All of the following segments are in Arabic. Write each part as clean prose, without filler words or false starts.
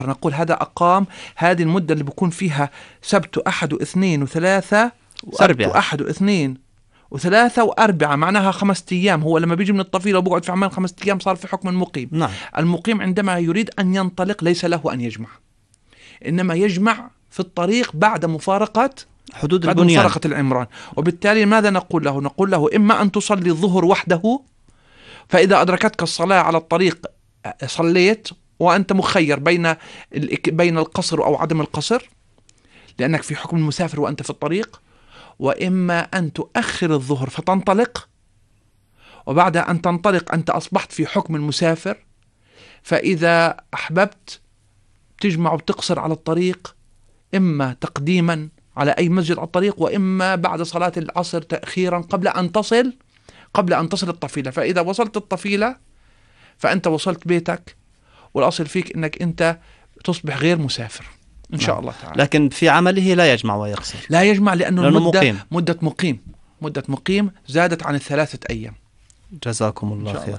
نقول هذا أقام هذه المدة اللي بيكون فيها سبت وأحد واثنين وثلاثة وأحد واثنين وثلاثة وأربعة، معناها 5 أيام. هو لما بيجي من الطفيلة وبقعد في عمان 5 أيام صار في حكم المقيم. نعم. المقيم عندما يريد أن ينطلق ليس له أن يجمع، إنما يجمع في الطريق بعد مفارقة حدود البنيان، مفارقة العمران. وبالتالي ماذا نقول له؟ نقول له إما أن تصلي الظهر وحده، فإذا أدركتك الصلاة على الطريق صليت وأنت مخير بين القصر أو عدم القصر لأنك في حكم المسافر وأنت في الطريق، وإما أن تؤخر الظهر فتنطلق، وبعد أن تنطلق أنت أصبحت في حكم المسافر، فإذا أحببت تجمع وتقصر على الطريق، إما تقديما على أي مسجد على الطريق، وإما بعد صلاة العصر تأخيرا قبل أن تصل الطفيلة. فإذا وصلت الطفيلة فأنت وصلت بيتك، والأصل فيك أنك أنت تصبح غير مسافر إن شاء الله تعالى. لكن في عمله لا يجمع ويقصر، لا يجمع لأنه مقيم. مدة مقيم زادت عن 3 أيام. جزاكم الله خير.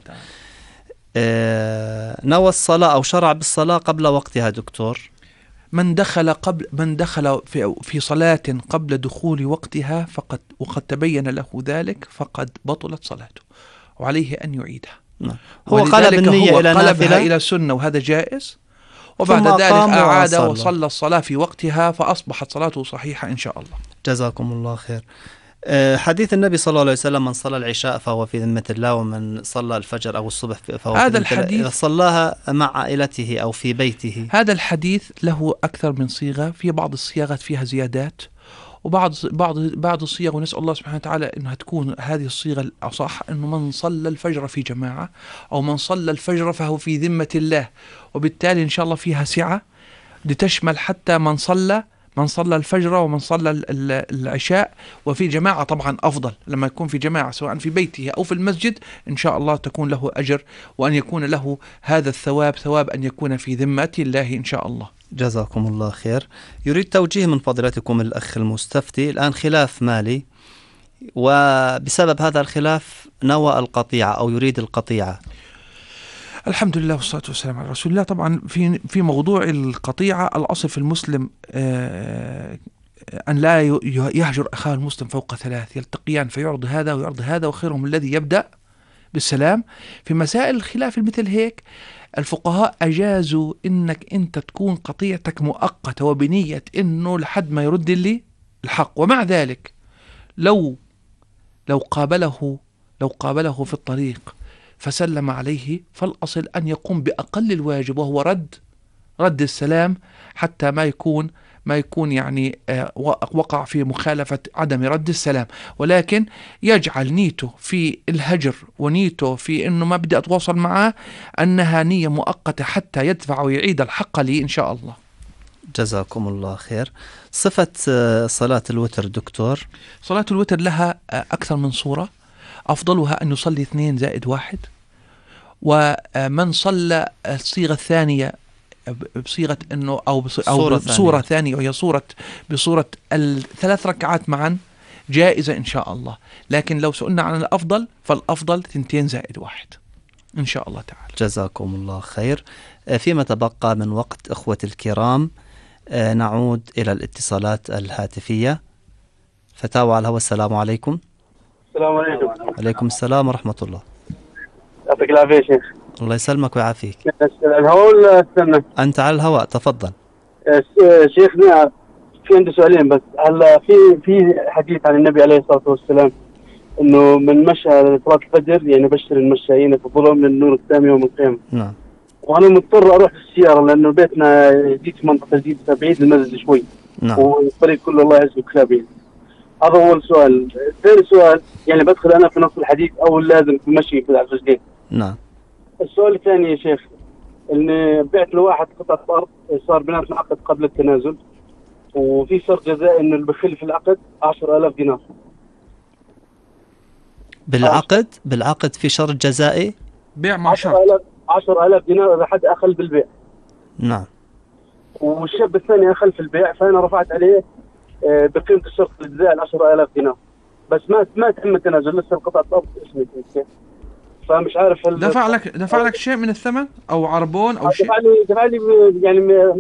نوى الصلاة أو شرع بالصلاة قبل وقتها دكتور، من دخل في صلاة قبل دخول وقتها وقد تبين له ذلك فقد بطلت صلاته وعليه أن يعيدها. هو قلب النية إلى قلبها إلى سنة وهذا جائز، وبعد ذلك أعاد وصلى الصلاة في وقتها فأصبحت صلاته صحيحة إن شاء الله. جزاكم الله خير. حديث النبي صلى الله عليه وسلم: من صلى العشاء فهو في ذمة الله، ومن صلى الفجر أو الصبح فهو هذا في الحديث إذا صلاها مع عائلته أو في بيته. هذا الحديث له أكثر من صيغة، في بعض الصياغات فيها زيادات، وبعض الصيغ، ونسأل الله سبحانه وتعالى أنها تكون هذه الصيغة الأصح، أنه من صلى الفجر في جماعة أو من صلى الفجر فهو في ذمة الله، وبالتالي إن شاء الله فيها سعة لتشمل حتى من صلى الفجر ومن صلى العشاء. وفي جماعة طبعا أفضل، لما يكون في جماعة سواء في بيته أو في المسجد إن شاء الله تكون له أجر، وأن يكون له هذا الثواب ثواب أن يكون في ذمة الله إن شاء الله. جزاكم الله خير. يريد توجيه من فضيلتكم الأخ المستفتي: الآن خلاف مالي، وبسبب هذا الخلاف نوى القطيعة أو يريد القطيعة. الحمد لله والصلاة والسلام على رسول الله. طبعا في موضوع القطيعة الأصل في المسلم أن لا يهجر أخاه المسلم فوق 3، يلتقيان فيعرض هذا ويعرض هذا، وخيرهم الذي يبدأ بالسلام. في مسائل الخلاف مثل هيك الفقهاء أجازوا إنك أنت تكون قطيعتك مؤقتة وبنية إنه لحد ما يرد لي الحق، ومع ذلك لو قابله في الطريق فسلم عليه، فالأصل أن يقوم بأقل الواجب وهو رد السلام، حتى ما يكون يعني وقع في مخالفة عدم رد السلام، ولكن يجعل نيته في الهجر ونيته في أنه ما بدي أتواصل معه أنها نية مؤقتة حتى يدفع ويعيد الحق لي إن شاء الله. جزاكم الله خير. صفة صلاة الوتر دكتور. صلاة الوتر لها أكثر من صورة، أفضلها أن يصلي 2 زائد 1، ومن صلى الصيغة الثانية بصيغة أنه أو بصورة ثانية، وهي بصورة 3 ركعات معا جائزة إن شاء الله. لكن لو سئلنا عن الأفضل فالأفضل 2 زائد 1 إن شاء الله تعالى. جزاكم الله خير. فيما تبقى من وقت أخوة الكرام نعود إلى الاتصالات الهاتفية. فتاوى على الهواء. السلام عليكم. السلام عليكم. عليكم السلام ورحمة الله. يعطيك العافية يا شيخ. الله يسلمك ويعافيك. الهواء ولا استنى؟ أنت على الهواء، تفضل. شيخنا في عندي سؤالين بس. هلا في حديث عن النبي عليه الصلاة والسلام إنه من مشى صلاة الفجر يعني بشر المشايين في الظلم من النور السامي يوم القيامة. نعم. وأنا مضطر أروح بالسيارة لأنه بيتنا جيت في منطقة جديدة بعيد المسجد شوي. نعم. والطريق كله الله يعزك كلابين. هذا أول سؤال. ثاني سؤال، يعني بدخل أنا في نص الحديث أو لازم في مشي في الرجلين؟ نعم. السؤال الثاني يا شيخ، إن بعت لواحد قطعة أرض صار بيناتنا العقد قبل التنازل، وفي شرط جزائي إنه اللي بخل في العقد 10,000 دينار. بالعقد في شرط جزائي؟ بيع مع شرط 10,000 دينار إذا حد أخل بالبيع. نعم. والشاب الثاني أخل في البيع، فأنا رفعت عليه بقيمة الشرط الجزائي 10,000 دينار، بس ما تم التنازل، لسه القطعة أرض اسمي كيف. فمش عارف هل دفع لك شيء من الثمن او عربون او شيء؟ دفع لي يعني